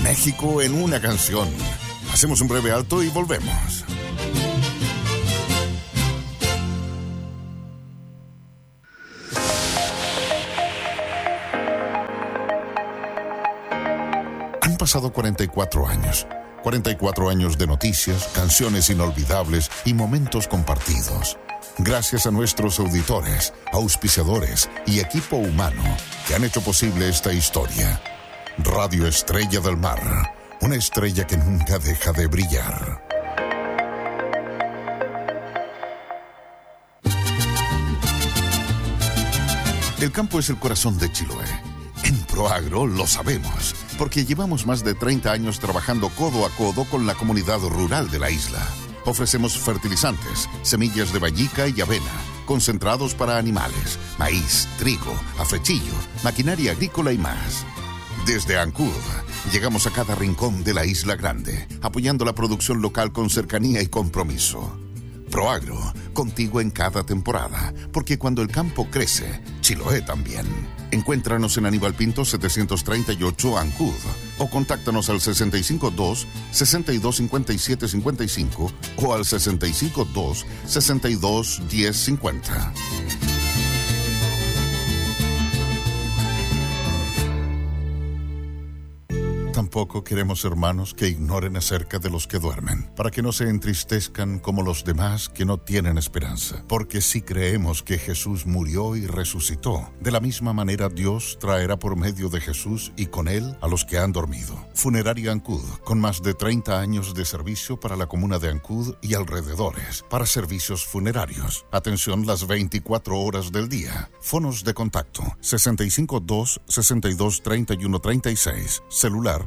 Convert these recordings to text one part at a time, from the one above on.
México en una canción. Hacemos un breve alto y volvemos. Han pasado 44 años. 44 años de noticias, canciones inolvidables y momentos compartidos. Gracias a nuestros auditores, auspiciadores y equipo humano que han hecho posible esta historia. Radio Estrella del Mar, una estrella que nunca deja de brillar. El campo es el corazón de Chiloé. En Proagro lo sabemos, porque llevamos más de 30 años trabajando codo a codo con la comunidad rural de la isla. Ofrecemos fertilizantes, semillas de vallica y avena, concentrados para animales, maíz, trigo, afrechillo, maquinaria agrícola y más. Desde Ancud, llegamos a cada rincón de la Isla Grande, apoyando la producción local con cercanía y compromiso. Proagro, contigo en cada temporada, porque cuando el campo crece, Chiloé también. Encuéntranos en Aníbal Pinto 738 Ancud o contáctanos al 652-6257-55 o al 652-621050. Tampoco queremos, hermanos, que ignoren acerca de los que duermen, para que no se entristezcan como los demás que no tienen esperanza. Porque si creemos que Jesús murió y resucitó, de la misma manera Dios traerá por medio de Jesús y con él a los que han dormido. Funeraria Ancud, con más de 30 años de servicio para la comuna de Ancud y alrededores, para servicios funerarios. Atención las 24 horas del día. Fonos de contacto: 652-623136. Celular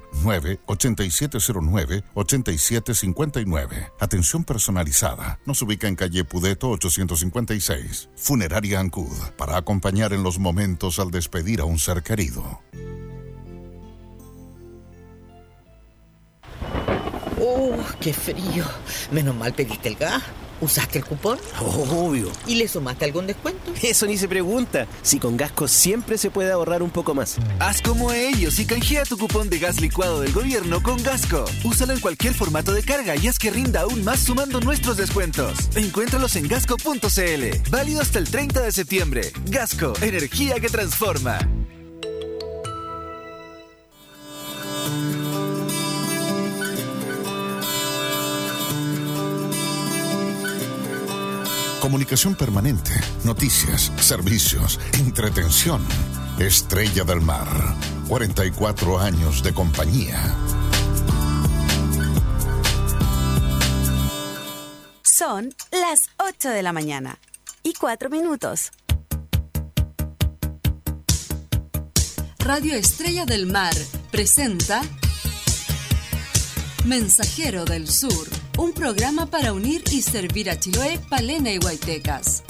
98709-8759. Atención personalizada. Nos ubica en calle Pudeto 856. Funeraria Ancud, para acompañar en los momentos al despedir a un ser querido. ¡Qué frío! Menos mal pediste el gas. ¿Usaste el cupón? Obvio. ¿Y le sumaste algún descuento? Eso ni se pregunta. Si con Gasco siempre se puede ahorrar un poco más. Haz como ellos y canjea tu cupón de gas licuado del gobierno con Gasco. Úsalo en cualquier formato de carga y haz que rinda aún más sumando nuestros descuentos. Encuéntralos en gasco.cl. Válido hasta el 30 de septiembre. Gasco, energía que transforma. Comunicación permanente, noticias, servicios, entretención. Estrella del Mar, 44 años de compañía. Son las 8 de la mañana y 4 minutos. Radio Estrella del Mar presenta Mensajero del Sur, un programa para unir y servir a Chiloé, Palena y Huaytecas.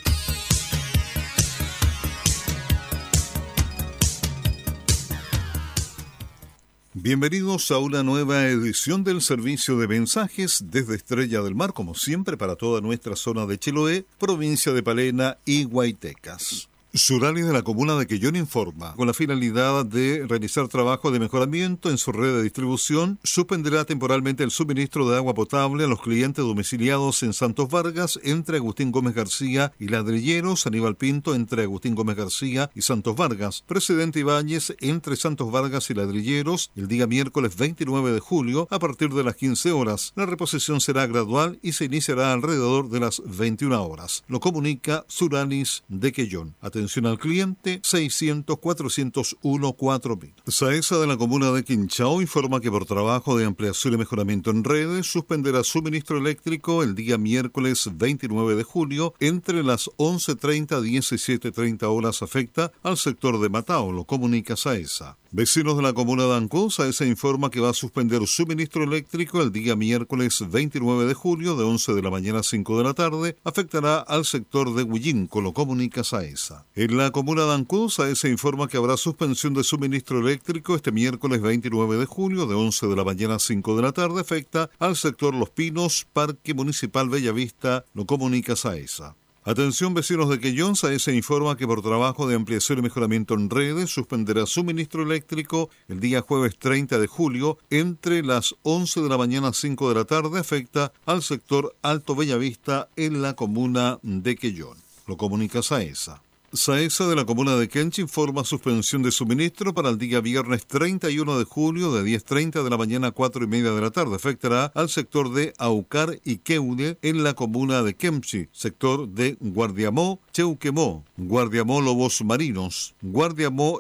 Bienvenidos a una nueva edición del servicio de mensajes desde Estrella del Mar, como siempre, para toda nuestra zona de Chiloé, provincia de Palena y Huaytecas. Surali de la comuna de Quellón informa, con la finalidad de realizar trabajo de mejoramiento en su red de distribución, suspenderá temporalmente el suministro de agua potable a los clientes domiciliados en Santos Vargas entre Agustín Gómez García y Ladrilleros, Aníbal Pinto entre Agustín Gómez García y Santos Vargas, Presidente Ibáñez entre Santos Vargas y Ladrilleros el día miércoles 29 de julio a partir de las 15 horas. La reposición será gradual y se iniciará alrededor de las 21 horas. Lo comunica Suralis de Quellón. Atención al cliente 600-401-4000. Saesa de la comuna de Quinchao informa que por trabajo de ampliación y mejoramiento en redes suspenderá suministro eléctrico el día miércoles 29 de julio entre las 11:30 y 17:30 horas. Afecta al sector de Matao, lo comunica Saesa. Vecinos de la comuna de Ancud, Saesa informa que va a suspender suministro eléctrico el día miércoles 29 de julio de 11 de la mañana a 5 de la tarde. Afectará al sector de Huillinco, lo comunica Saesa. En la comuna de Ancud, Saesa informa que habrá suspensión de suministro eléctrico este miércoles 29 de julio de 11 de la mañana a 5 de la tarde. Afecta al sector Los Pinos, Parque Municipal Bellavista, lo comunica Saesa. Atención vecinos de Quellón, SAESA informa que por trabajo de ampliación y mejoramiento en redes suspenderá suministro eléctrico el día jueves 30 de julio entre las 11 de la mañana a 5 de la tarde. Afecta al sector Alto Bellavista en la comuna de Quellón. Lo comunica SAESA. SAESA de la comuna de Quenche informa suspensión de suministro para el día viernes 31 de julio de 10:30 de la mañana a 4:30 de la tarde. Afectará al sector de Aucar y Queude en la comuna de Quemchi, sector de Guardiamó, Cheuquemó, Guardiamó Lobos Marinos, Guardiamó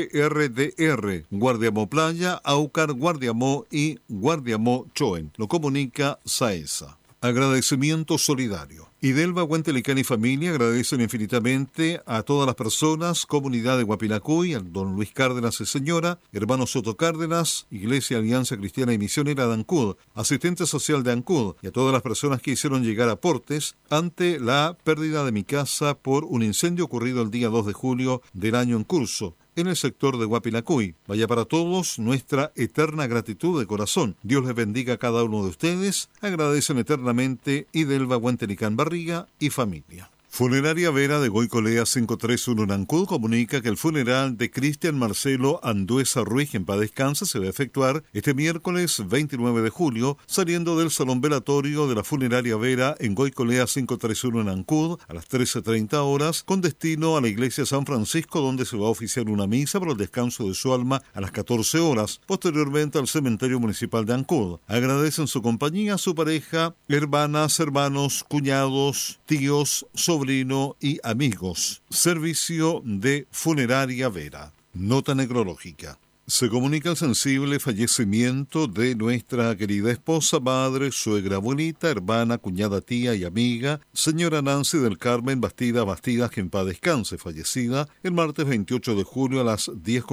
FRDR, Guardiamó Playa, Aucar, Guardiamó y Guardiamó Choen. Lo comunica SAESA. Agradecimiento solidario. Idelva, Huentelicán y familia agradecen infinitamente a todas las personas, comunidad de Guapilacuy, a don Luis Cárdenas y señora, hermano Soto Cárdenas, Iglesia Alianza Cristiana y Misionera de Ancud, asistente social de Ancud y a todas las personas que hicieron llegar aportes ante la pérdida de mi casa por un incendio ocurrido el día 2 de julio del año en curso en el sector de Guapilacuy. Vaya para todos nuestra eterna gratitud de corazón. Dios les bendiga a cada uno de ustedes. Agradecen eternamente Idelva, Huentelicán, Barriga y familia. Funeraria Vera de Goicolea 531 en Ancud comunica que el funeral de Cristian Marcelo Anduesa Ruiz, en paz descanse, se va a efectuar este miércoles 29 de julio, saliendo del salón velatorio de la Funeraria Vera en Goicolea 531 en Ancud a las 13:30 horas, con destino a la iglesia San Francisco, donde se va a oficiar una misa por el descanso de su alma a las 14 horas, posteriormente al cementerio municipal de Ancud. Agradecen su compañía a su pareja, hermanas, hermanos, cuñados, tíos, sobrinos y amigos. Servicio de Funeraria Vera. Nota necrológica. Se comunica el sensible fallecimiento de nuestra querida esposa, madre, suegra, abuelita, hermana, cuñada, tía y amiga, señora Nancy del Carmen Bastidas, que en paz descanse, fallecida el martes 28 de julio a las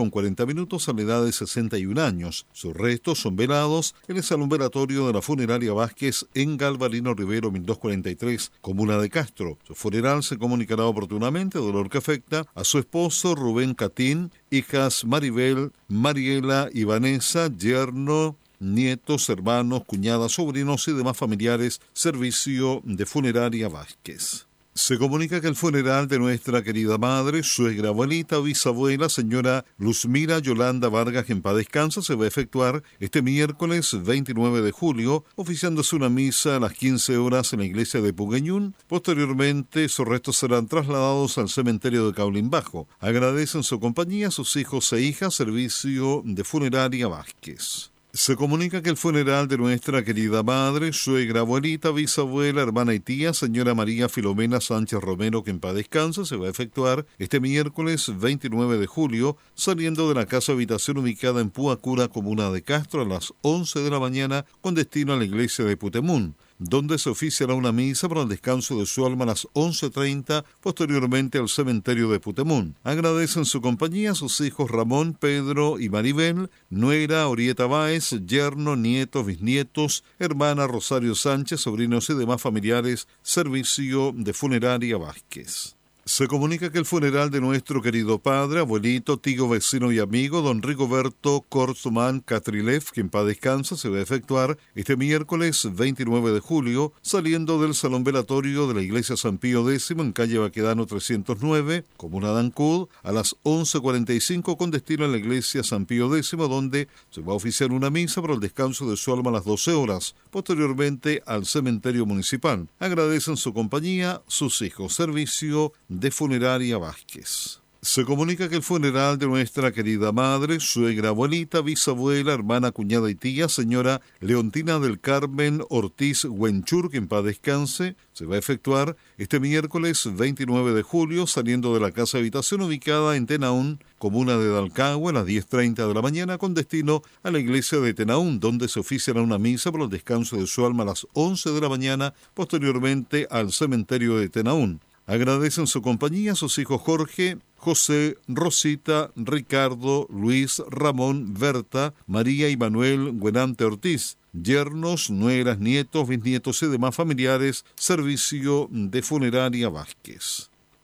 10:40 a la edad de 61 años. Sus restos son velados en el salón velatorio de la Funeraria Vázquez en Galvarino Rivero 1243, comuna de Castro. Su funeral se comunicará oportunamente, dolor que afecta a su esposo Rubén Catín, hijas Maribel, Mariela y Vanessa, yerno, nietos, hermanos, cuñadas, sobrinos y demás familiares. Servicio de Funeraria Vázquez. Se comunica que el funeral de nuestra querida madre, suegra, abuelita o bisabuela, señora Luzmira Yolanda Vargas, en paz descanse, se va a efectuar este miércoles 29 de julio, oficiándose una misa a las 15 horas en la iglesia de Pugueñún. Posteriormente, sus restos serán trasladados al cementerio de Caulín Bajo. Agradecen su compañía a sus hijos e hijas. Servicio de Funeraria Vázquez. Se comunica que el funeral de nuestra querida madre, suegra, abuelita, bisabuela, hermana y tía, señora María Filomena Sánchez Romero, que en paz descanse, se va a efectuar este miércoles 29 de julio, saliendo de la casa habitación ubicada en Puacura, comuna de Castro, a las 11 de la mañana, con destino a la iglesia de Putemún, donde se oficiará una misa para el descanso de su alma a las 11:30, posteriormente al cementerio de Putemún. Agradecen su compañía a sus hijos Ramón, Pedro y Maribel, nuera Orieta Báez, yerno, nietos, bisnietos, hermana Rosario Sánchez, sobrinos y demás familiares. Servicio de Funeraria Vázquez. Se comunica que el funeral de nuestro querido padre, abuelito, tío, vecino y amigo, don Rigoberto Kortzman Catrilev, que en paz descansa, se va a efectuar este miércoles 29 de julio, saliendo del salón velatorio de la iglesia San Pío X en calle Baquedano 309, comuna de Ancud, a las 11:45, con destino a la iglesia San Pío X, donde se va a oficiar una misa por el descanso de su alma a las 12 horas, posteriormente al cementerio municipal. Agradecen su compañía sus hijos. Servicio de Funeraria Vázquez. Se comunica que el funeral de nuestra querida madre, suegra, abuelita, bisabuela, hermana, cuñada y tía, señora Leontina del Carmen Ortiz Huenchur, que en paz descanse, se va a efectuar este miércoles 29 de julio, saliendo de la casa habitación ubicada en Tenaún, comuna de Dalcahue, a las 10:30 de la mañana, con destino a la iglesia de Tenaún, donde se oficiará una misa por el descanso de su alma a las 11 de la mañana, posteriormente al cementerio de Tenaún. Agradecen su compañía a sus hijos Jorge, José, Rosita, Ricardo, Luis, Ramón, Berta, María y Manuel Güenante Ortiz, yernos, nueras, nietos, bisnietos y demás familiares. Servicio de Funeraria Vázquez.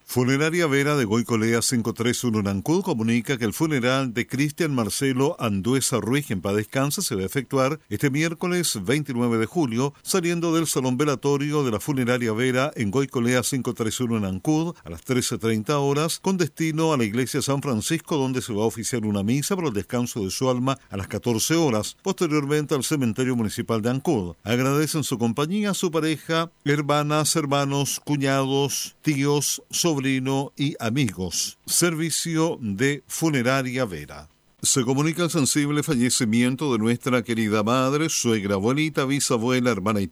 Funeraria Vera de Goicolea 531 en Ancud comunica que el funeral de Cristian Marcelo Anduesa Ruiz, que en paz descanse, se va a efectuar este miércoles 29 de julio, saliendo del salón velatorio de la Funeraria Vera en Goicolea 531 en Ancud a las 13:30 horas, con destino a la iglesia San Francisco, donde se va a oficiar una misa para el descanso de su alma a las 14 horas, posteriormente al cementerio municipal de Ancud. Agradecen su compañía a su pareja, hermanas, hermanos, cuñados, tíos, sobrinos y amigos. Servicio de Funeraria Vera. Se comunica el sensible fallecimiento de nuestra querida madre, suegra, abuelita, bisabuela, hermana y